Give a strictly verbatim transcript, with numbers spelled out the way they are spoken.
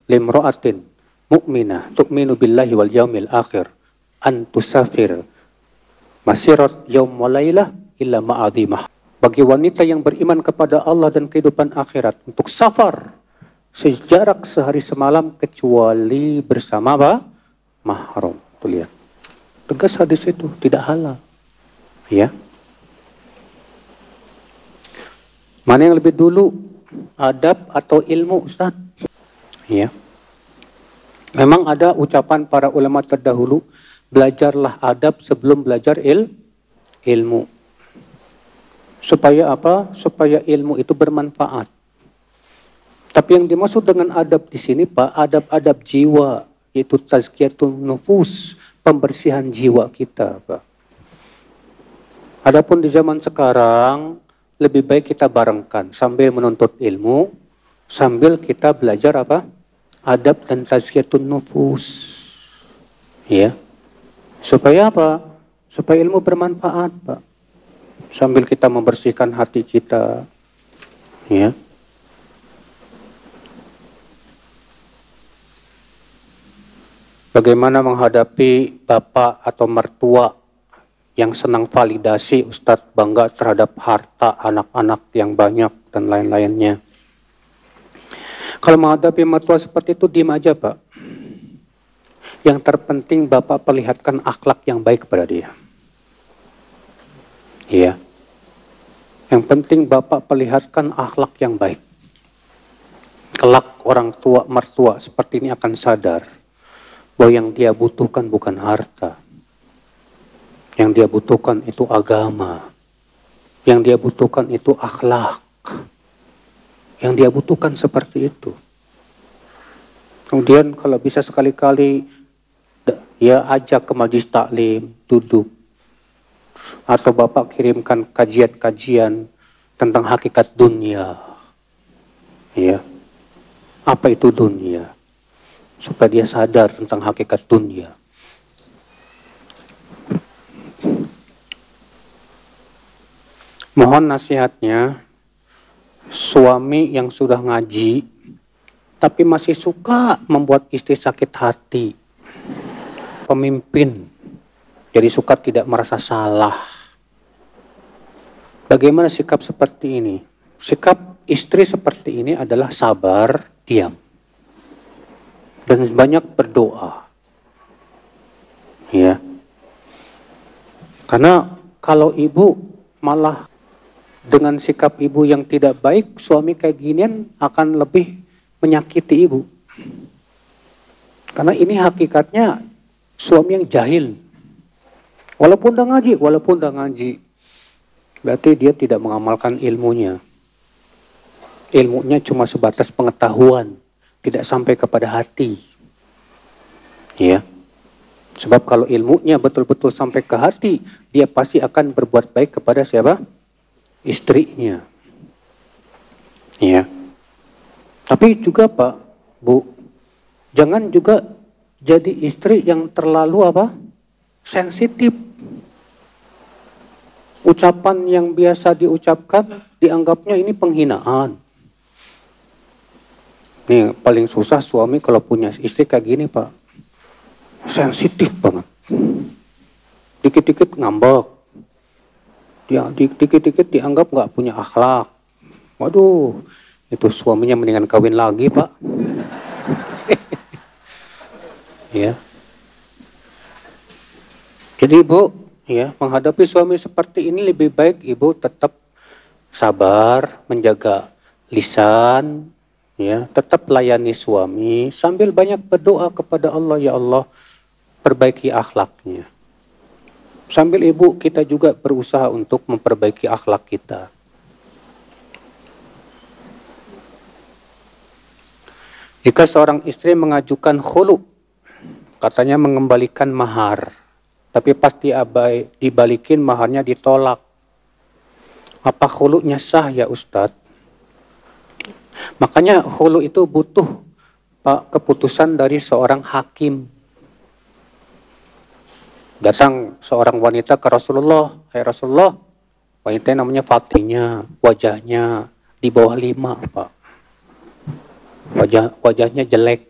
limra'atin mu'minah tu'minu billahi wal yaumil akhir an tusafir masirat yaum wa lailah illa ma'adhimah. Bagi wanita yang beriman kepada Allah dan kehidupan akhirat untuk safar sejarak sehari semalam kecuali bersama apa? Mahram. Tuh lihat. Tegas hadis itu, tidak halal. Ya. Mana yang lebih dulu, adab atau ilmu, Ustaz? Ya. Memang ada ucapan para ulama terdahulu, belajarlah adab sebelum belajar il, ilmu. Supaya apa? Supaya ilmu itu bermanfaat. Tapi yang dimaksud dengan adab di sini, Pak, adab-adab jiwa, yaitu tazkiyatun nufus, pembersihan jiwa kita, Pak. Adapun di zaman sekarang, lebih baik kita barengkan sambil menuntut ilmu, sambil kita belajar apa? Adab dan tazkiyatun nufus. Ya. Supaya apa? Supaya ilmu bermanfaat, Pak. Sambil kita membersihkan hati kita. Ya. Bagaimana menghadapi bapak atau mertua yang senang validasi, Ustadz, bangga terhadap harta anak-anak yang banyak dan lain-lainnya. Kalau menghadapi mertua seperti itu, diam aja, Pak. Yang terpenting bapak perlihatkan akhlak yang baik kepada dia. Iya. Yang penting bapak perlihatkan akhlak yang baik. Kelak orang tua mertua seperti ini akan sadar bahwa yang dia butuhkan bukan harta. Yang dia butuhkan itu agama. Yang dia butuhkan itu akhlak. Yang dia butuhkan seperti itu. Kemudian kalau bisa sekali-kali ya ajak ke majelis taklim, duduk. Atau bapak kirimkan kajian-kajian tentang hakikat dunia. Ya. Apa itu dunia? Supaya dia sadar tentang hakikat dunia. Mohon nasihatnya, suami yang sudah ngaji, tapi masih suka membuat istri sakit hati. Pemimpin, jadi suka tidak merasa salah. Bagaimana sikap seperti ini? Sikap istri seperti ini adalah sabar, diam. Dan banyak berdoa. Ya. Karena kalau ibu malah dengan sikap ibu yang tidak baik, suami kayak ginian akan lebih menyakiti ibu. Karena ini hakikatnya suami yang jahil. Walaupun udah ngaji, walaupun udah ngaji. Berarti dia tidak mengamalkan ilmunya. Ilmunya cuma sebatas pengetahuan, tidak sampai kepada hati. Ya. Sebab kalau ilmunya betul-betul sampai ke hati, dia pasti akan berbuat baik kepada siapa? Istrinya. Ya. Tapi juga Pak, Bu, jangan juga jadi istri yang terlalu apa? Sensitif. Ucapan yang biasa diucapkan dianggapnya ini penghinaan. Nih paling susah suami kalau punya istri kayak gini, Pak. Sensitif banget. Dikit-dikit ngambek. Dia dikit-dikit dianggap nggak punya akhlak. Waduh, itu suaminya mendingan kawin lagi, Pak. Ya. Jadi Ibu, ya, menghadapi suami seperti ini lebih baik Ibu tetap sabar, menjaga lisan, ya, tetap layani suami sambil banyak berdoa kepada Allah, ya Allah, perbaiki akhlaknya. Sambil Ibu kita juga berusaha untuk memperbaiki akhlak kita. Jika seorang istri mengajukan khulu, katanya mengembalikan mahar, tapi pas diabai, dibalikin maharnya ditolak. Apa khulunya sah ya Ustadz? Makanya khulu itu butuh Pak, keputusan dari seorang hakim. Datang seorang wanita ke Rasulullah, hai Rasulullah, wanita namanya Fatimah, wajahnya di bawah lima, Pak. Wajah wajahnya jelek.